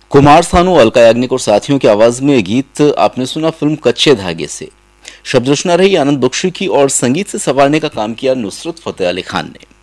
कुमार सानू, अलका याग्निक और साथियों की आवाज में गीत आपने सुना फिल्म कच्चे धागे से। शब्द रचना रही आनंद बख्शी की और संगीत से संवारने का काम किया नुसरत फतेह अली खान ने।